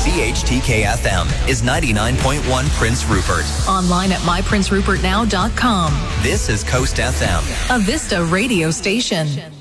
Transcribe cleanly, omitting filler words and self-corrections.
WCHTK-FM is 99.1 Prince Rupert. Online at myprincerupertnow.com. This is Coast FM, a Vista radio station.